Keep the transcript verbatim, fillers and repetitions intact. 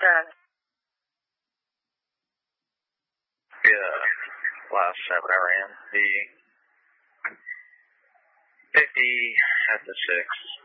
seven. Yeah, last seven I ran. The fifty at the six.